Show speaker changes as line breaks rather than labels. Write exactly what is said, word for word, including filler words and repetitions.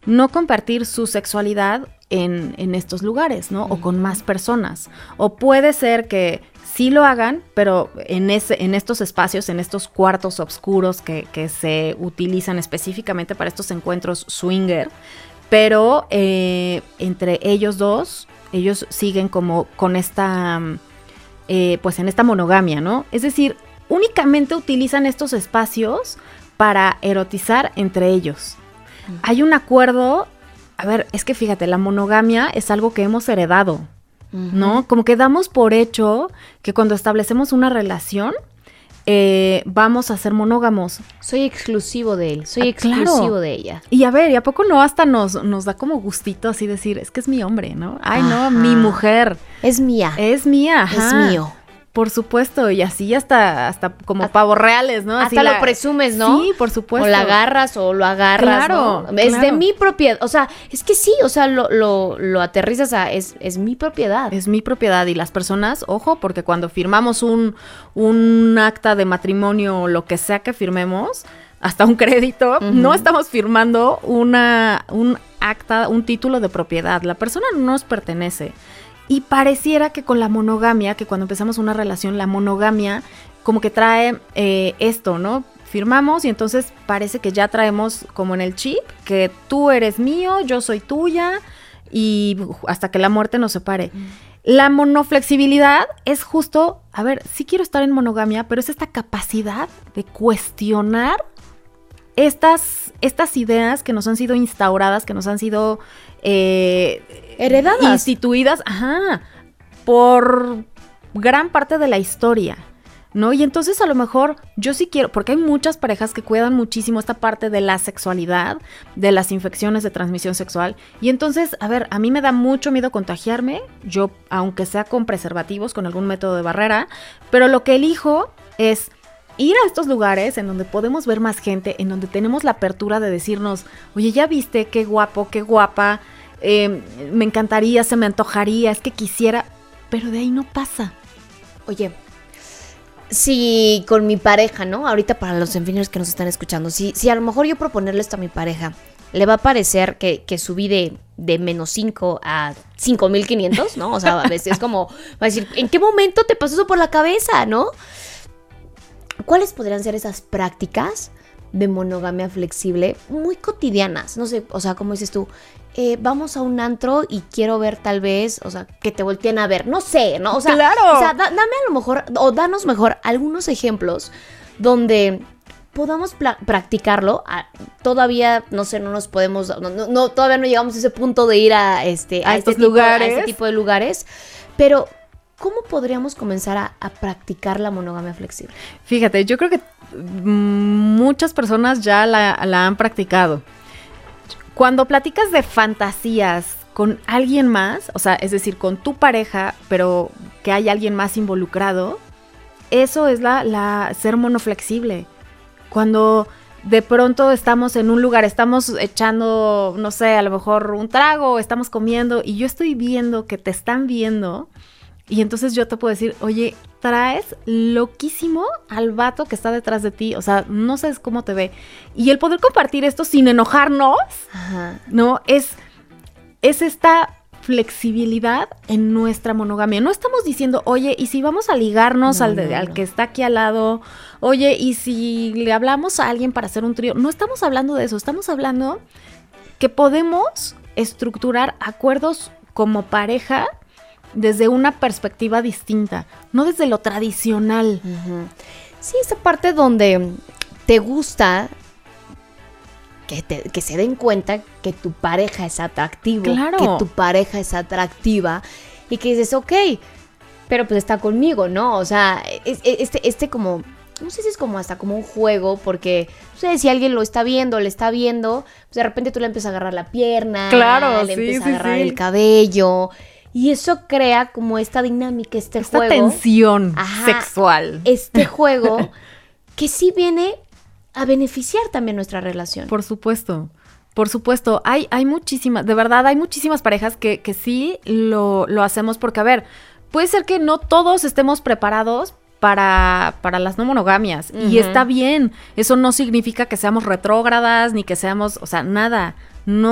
no compartir su sexualidad en, en estos lugares, ¿no? Uh-huh. O con más personas. O puede ser que sí lo hagan, pero en, ese, en estos espacios, en estos cuartos oscuros que, que se utilizan específicamente para estos encuentros swinger, pero eh, entre ellos dos, ellos siguen como con esta, eh, pues en esta monogamia, ¿no? Es decir, únicamente utilizan estos espacios para erotizar entre ellos. Uh-huh. Hay un acuerdo, a ver, es que fíjate, la monogamia es algo que hemos heredado, uh-huh. ¿no? Como que damos por hecho que cuando establecemos una relación, eh, vamos a ser monógamos.
Soy exclusivo de él, soy ah, exclusivo claro. de ella.
Y a ver, ¿y a poco no hasta nos, nos da como gustito así decir, es que es mi hombre, ¿no? Ay, ajá. no, mi mujer.
Es mía.
Es mía, ajá.
Es mío.
Por supuesto, y así hasta, hasta como hasta, pavos reales, ¿no? Así
hasta
la,
lo presumes, ¿no?
Sí, por supuesto.
O la agarras o lo agarras,
claro,
¿no? Es
claro.
de mi propiedad, o sea, es que sí, o sea, lo, lo, lo aterrizas a, es, es mi propiedad.
Es mi propiedad, y las personas, ojo, porque cuando firmamos un, un acta de matrimonio o lo que sea que firmemos, hasta un crédito, uh-huh. no estamos firmando una, un acta, un título de propiedad. La persona no nos pertenece. Y pareciera que con la monogamia, que cuando empezamos una relación, la monogamia como que trae eh, esto, ¿no? Firmamos y entonces parece que ya traemos como en el chip que tú eres mío, yo soy tuya y hasta que la muerte nos separe. Mm. La monoflexibilidad es justo, a ver, sí quiero estar en monogamia, pero es esta capacidad de cuestionar estas, estas ideas que nos han sido instauradas, que nos han sido eh,
heredadas,
instituidas, ajá, por gran parte de la historia, ¿no? Y entonces a lo mejor yo sí quiero, porque hay muchas parejas que cuidan muchísimo esta parte de la sexualidad, de las infecciones de transmisión sexual, y entonces, a ver, a mí me da mucho miedo contagiarme, yo, aunque sea con preservativos, con algún método de barrera, pero lo que elijo es ir a estos lugares en donde podemos ver más gente, en donde tenemos la apertura de decirnos, oye, ¿ya viste qué guapo, qué guapa? Eh, me encantaría, se me antojaría, es que quisiera, pero de ahí no pasa.
Oye, si con mi pareja, ¿no? Ahorita para los enfineros que nos están escuchando, si, si a lo mejor yo proponerle esto a mi pareja, le va a parecer que, que subí de, de menos cinco a cinco mil quinientos, ¿no? O sea, a veces es como, va a decir, ¿en qué momento te pasó eso por la cabeza, no? ¿Cuáles podrían ser esas prácticas de monogamia flexible muy cotidianas? No sé, o sea, como dices tú, eh, vamos a un antro y quiero ver tal vez, o sea, que te volteen a ver, no sé, ¿no? O sea,
claro.
O sea, da, dame a lo mejor, o danos mejor algunos ejemplos donde podamos pla- practicarlo. Ah, todavía, no sé, no nos podemos, no, no, no, todavía no llegamos a ese punto de ir a, este,
a,
a,
estos
este tipo,
lugares.
a este tipo de lugares, pero ¿cómo podríamos comenzar a, a practicar la monogamia flexible?
Fíjate, yo creo que muchas personas ya la, la han practicado. Cuando platicas de fantasías con alguien más, o sea, es decir, con tu pareja, pero que hay alguien más involucrado, eso es la, la ser monoflexible. Cuando de pronto estamos en un lugar, estamos echando, no sé, a lo mejor un trago, estamos comiendo y yo estoy viendo que te están viendo. Y entonces yo te puedo decir, oye, traes loquísimo al vato que está detrás de ti. O sea, no sabes cómo te ve. Y el poder compartir esto sin enojarnos, ajá, ¿no? Es, es esta flexibilidad en nuestra monogamia. No estamos diciendo, oye, ¿y si vamos a ligarnos no, al, de, no, al no. que está aquí al lado? Oye, ¿y si le hablamos a alguien para hacer un trío? No estamos hablando de eso. Estamos hablando que podemos estructurar acuerdos como pareja desde una perspectiva distinta, no desde lo tradicional.
Uh-huh. Sí, esa parte donde te gusta que, te, que se den cuenta que tu pareja es atractivo,
claro,
que tu pareja es atractiva y que dices, ok, pero pues está conmigo, ¿no? O sea, es, es, este, este como, no sé si es como hasta como un juego, porque no sé si alguien lo está viendo, le está viendo, pues de repente tú le empiezas a agarrar la pierna,
claro,
le
sí,
empiezas
sí,
a agarrar
sí.
el cabello. Y eso crea como esta dinámica, este
esta
juego.
Esta tensión
ajá,
sexual.
Este juego que sí viene a beneficiar también nuestra relación.
Por supuesto, por supuesto. Hay, hay muchísimas, de verdad, hay muchísimas parejas que, que sí lo, lo hacemos porque, a ver, puede ser que no todos estemos preparados para, para las no monogamias. Uh-huh. Y está bien. Eso no significa que seamos retrógradas ni que seamos, o sea, nada. No